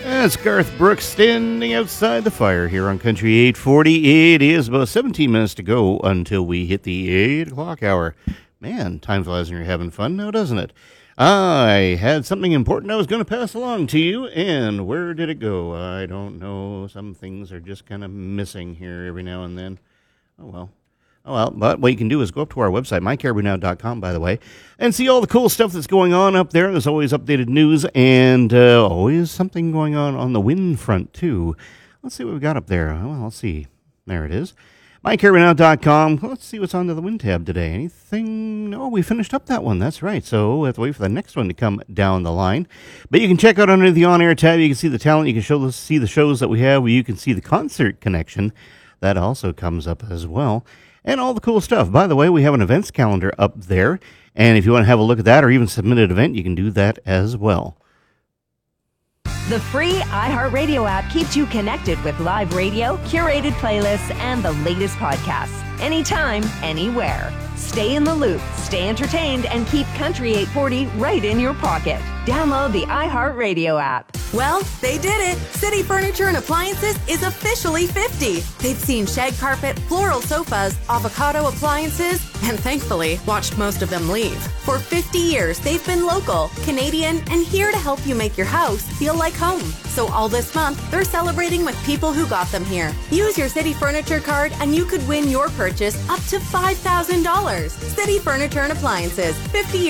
That's Garth Brooks standing outside the fire here on Country 840. It is about 17 minutes to go until we hit the 8 o'clock hour. Man, time flies when you're having fun now, doesn't it? I had something important I was going to pass along to you, and where did it go? I don't know. Some things are just kind of missing here every now and then. Oh, well. But what you can do is go up to our website, mycaribounow.com, by the way, and see all the cool stuff that's going on up there. There's always updated news and always something going on the wind front, too. Let's see what we've got up there. Well, let's see. There it is. mycaribounow.com. Let's see what's on the wind tab today. Anything? No, we finished up that one. That's right. So we have to wait for the next one to come down the line. But you can check out under the on-air tab. You can see the talent. You can see the shows that we have. You can see the concert connection. That also comes up as well. And all the cool stuff. By the way, we have an events calendar up there. And if you want to have a look at that or even submit an event, you can do that as well. The free iHeartRadio app keeps you connected with live radio, curated playlists, and the latest podcasts. Anytime, anywhere. Stay in the loop, stay entertained, and keep Country 840 right in your pocket. Download the iHeartRadio app. Well, they did it. City Furniture and Appliances is officially 50. They've seen shag carpet, floral sofas, avocado appliances, and thankfully watched most of them leave. For 50 years, they've been local, Canadian, and here to help you make your house feel like home. So all this month, they're celebrating with people who got them here. Use your City Furniture card and you could win your purchase up to $5,000. City Furniture and Appliances, 50 years.